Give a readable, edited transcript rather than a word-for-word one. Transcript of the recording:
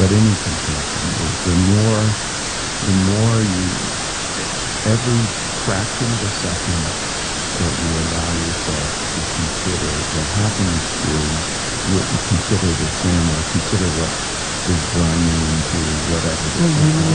but any compassion. The more you, every fraction of a second that you allow yourself to consider that happiness is, what you consider the same, or consider what is drawing you into whatever the